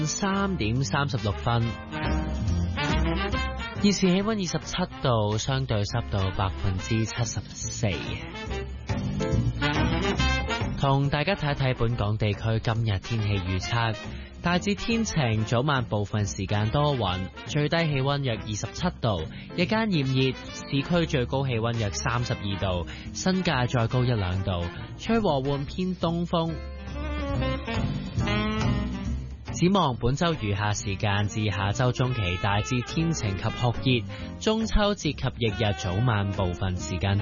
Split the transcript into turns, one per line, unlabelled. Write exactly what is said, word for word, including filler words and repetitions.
三點三十六分，現時氣溫二十七度，相對濕度百分之七十四。同大家睇一睇本港地區今日天氣預測，大致天晴，早晚部分時間多雲，最低氣溫約二十七度，日間炎熱，市區最高氣溫約三十二度，新界再高一兩度，吹和緩偏東風。展望本周餘下時間至下周中期大致天晴及酷熱，中秋節及翌日早晚部分時間